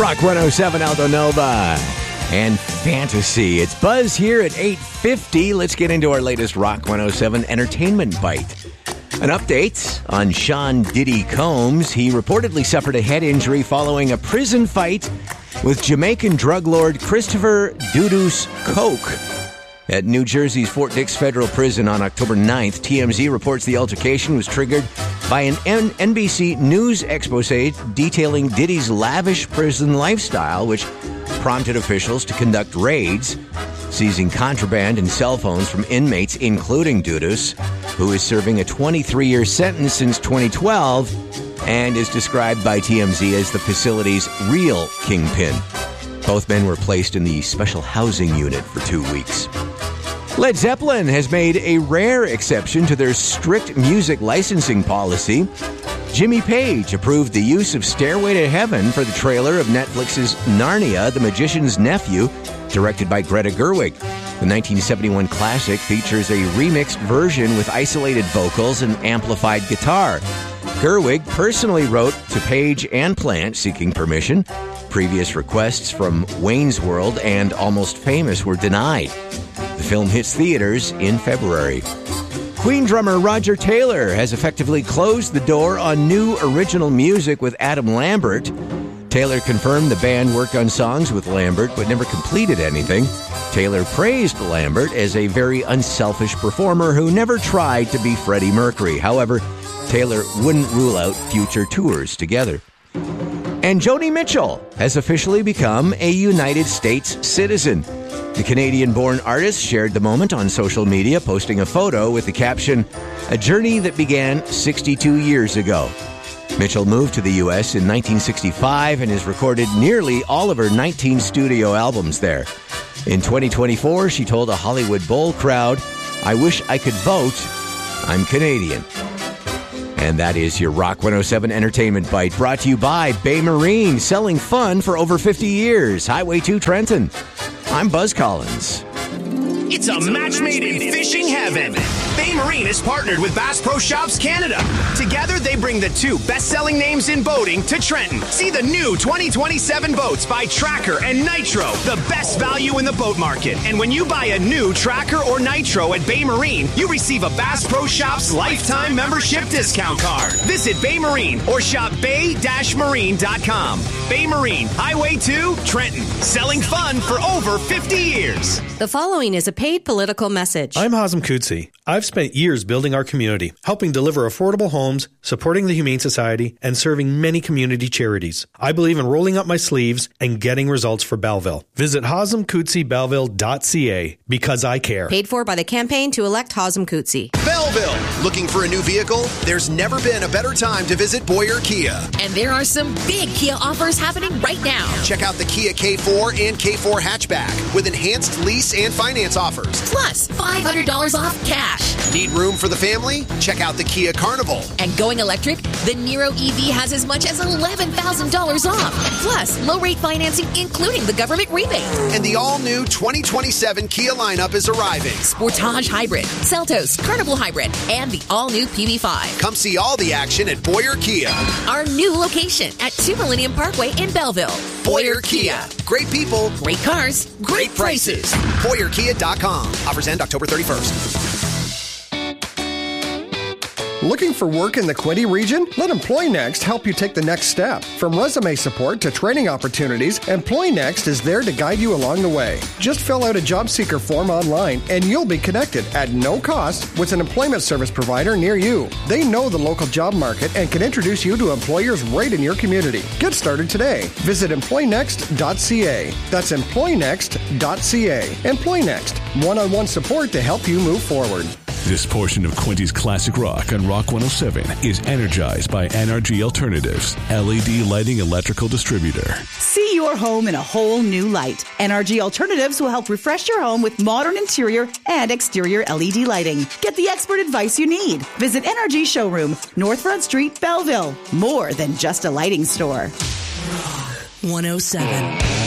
Rock 107 Aldo Nova and Fantasy. It's Buzz here at 8:50. Let's get into our latest Rock 107 entertainment bite. An update on Sean Diddy Combs. He reportedly suffered a head injury following a prison fight with Jamaican drug lord Christopher Dudus Coke at New Jersey's Fort Dix Federal Prison on October 9th. TMZ reports the altercation was triggered by an NBC News expose detailing Diddy's lavish prison lifestyle, which prompted officials to conduct raids, seizing contraband and cell phones from inmates, including Dudus, who is serving a 23-year sentence since 2012 and is described by TMZ as the facility's real kingpin. Both men were placed in the special housing unit for 2 weeks. Led Zeppelin has made a rare exception to their strict music licensing policy. Jimmy Page approved the use of Stairway to Heaven for the trailer of Netflix's Narnia, The Magician's Nephew, directed by Greta Gerwig. The 1971 classic features a remixed version with isolated vocals and amplified guitar. Gerwig personally wrote to Page and Plant seeking permission. Previous requests from Wayne's World and Almost Famous were denied. The film hits theaters in February. Queen drummer Roger Taylor has effectively closed the door on new original music with Adam Lambert. Taylor confirmed the band worked on songs with Lambert but never completed anything. Taylor praised Lambert as a very unselfish performer who never tried to be Freddie Mercury. However, Taylor wouldn't rule out future tours together. And Joni Mitchell has officially become a United States citizen. The Canadian-born artist shared the moment on social media, posting a photo with the caption, "A journey that began 62 years ago." Mitchell moved to the U.S. in 1965 and has recorded nearly all of her 19 studio albums there. In 2024, she told a Hollywood Bowl crowd, "I wish I could vote. I'm Canadian." And that is your Rock 107 Entertainment Bite, brought to you by Bay Marine, selling fun for over 50 years. Highway 2 Trenton. I'm Buzz Collins. It's a match made in fishing heaven. Bay Marine is partnered with Bass Pro Shops Canada. Together, they bring the two best-selling names in boating to Trenton. See the new 2027 boats by Tracker and Nitro, the best value in the boat market. And when you buy a new Tracker or Nitro at Bay Marine, you receive a Bass Pro Shops lifetime membership discount card. Visit Bay Marine or shop bay-marine.com. Bay Marine, Highway 2, Trenton. Selling fun for over 50 years. The following is a paid political message. I'm Hazem Kutsi. I've spent years building our community, helping deliver affordable homes, supporting the Humane Society, and serving many community charities. I believe in rolling up my sleeves and getting results for Belleville. Visit HazemKutsiBelleville.ca because I care. Paid for by the campaign to elect Hazem Kutsi. Belleville. Looking for a new vehicle? There's never been a better time to visit Boyer Kia. And there are some big Kia offers happening right now. Check out the Kia K4 and K4 hatchback with enhanced lease and finance offers. Plus, $500 off cash. Need room for the family? Check out the Kia Carnival. And going electric? The Niro EV has as much as $11,000 off. Plus, low-rate financing, including the government rebate. And the all-new 2027 Kia lineup is arriving. Sportage Hybrid, Seltos, Carnival Hybrid, and the all-new PV5. Come see all the action at Boyer Kia. Our new location at 2 Millennium Parkway in Belleville. Boyer Kia. Great people. Great cars. Great prices. BoyerKia.com. Offers end October 31st. Looking for work in the Quinte region? Let EmployNext help you take the next step. From resume support to training opportunities, EmployNext is there to guide you along the way. Just fill out a job seeker form online and you'll be connected at no cost with an employment service provider near you. They know the local job market and can introduce you to employers right in your community. Get started today. Visit EmployNext.ca. That's EmployNext.ca. EmployNext. One-on-one support to help you move forward. This portion of Quinty's Classic Rock on Rock 107 is energized by NRG Alternatives, LED lighting electrical distributor. See your home in a whole new light. NRG Alternatives will help refresh your home with modern interior and exterior LED lighting. Get the expert advice you need. Visit NRG Showroom, North Front Street, Belleville. More than just a lighting store. 107.